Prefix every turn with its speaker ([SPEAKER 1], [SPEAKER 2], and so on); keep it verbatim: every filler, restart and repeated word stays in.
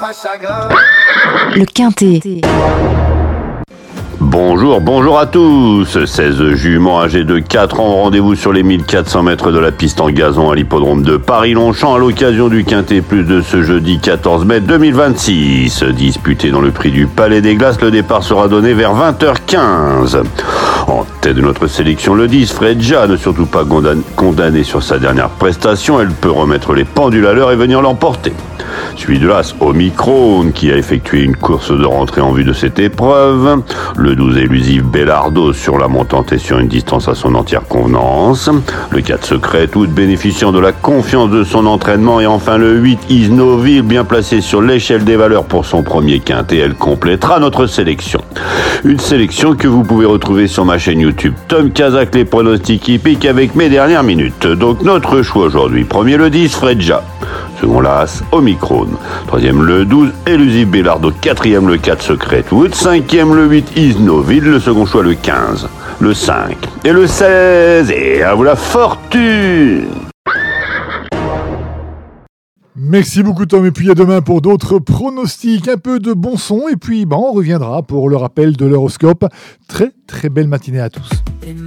[SPEAKER 1] Le Quintet.
[SPEAKER 2] Bonjour, bonjour à tous. seize juments âgés de quatre ans ont rendez-vous sur les mille quatre cents mètres de la piste en gazon à l'hippodrome de Paris-Longchamp à l'occasion du Quintet Plus de ce jeudi quatorze mai deux mille vingt-six. Disputé dans le prix du Palais des Glaces, le départ sera donné vers vingt heures quinze. En tête de notre sélection, le dix, Fredja, ne surtout pas condamné sur sa dernière prestation, elle peut remettre les pendules à l'heure et venir l'emporter. Suivi de l'As, Omicron, qui a effectué une course de rentrée en vue de cette épreuve. Le douze, élusif Bellardo, sur la montante et sur une distance à son entière convenance. Le quatre, Secret, tout bénéficiant de la confiance de son entraînement. Et enfin le huit, Isnoville, bien placé sur l'échelle des valeurs pour son premier quintet. Elle complétera notre sélection. Une sélection que vous pouvez retrouver sur ma chaîne YouTube Tom Kazak, les pronostics hippiques avec mes dernières minutes. Donc notre choix aujourd'hui. Premier, le dix, Fredja. Second, l'As, Omicron. Troisième, le douze, élusif Bellardo. Quatrième, le quatre, Secret Wood. Cinquième, le huit, Isnoville. Le second choix, le quinze, le cinq et le seize. Et à vous la fortune!
[SPEAKER 3] Merci beaucoup Tom, et puis à demain pour d'autres pronostics, un peu de bon son, et puis ben, on reviendra pour le rappel de l'horoscope. Très très belle matinée à tous.